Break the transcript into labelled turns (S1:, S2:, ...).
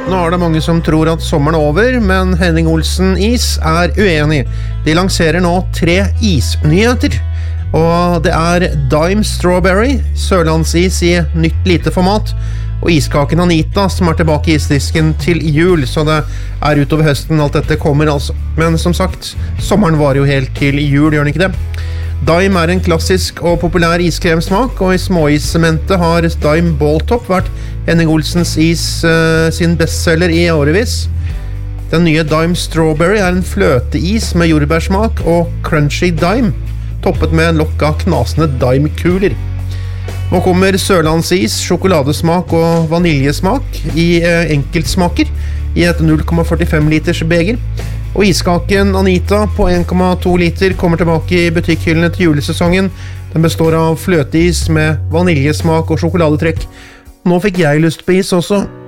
S1: Nå er det mange som tror at sommeren er over, men Henning Olsen Is er uenig. De lanserer nå 3 isnyheter. Og det er Dime Strawberry, sørlandsis i nytt lite format, og iskaken Anita som er tilbake i isdisken til jul, så det er utover høsten alt dette kommer altså. Men som sagt, sommeren var jo helt til jul, gjør den ikke det? Dime er en klassisk og populær iskremsmak, og i småissementet har Dime Balltop vært Henning Olsens Is sin bestseller i årevis. Den nye Dime Strawberry er en fløteis med jordbærsmak og crunchy Dime, toppet med en lokk av knasende Dime-kuler. Nå kommer sørlandsis, sjokoladesmak og vaniljesmak i enkeltsmaker i et 0,45 liters beger. Og iskaken Anita på 1,2 liter kommer tilbake i butikkhyllene til julesesongen. Den består av fløteis med vaniljesmak og sjokoladetrekk. Nå fikk jeg lyst på is også.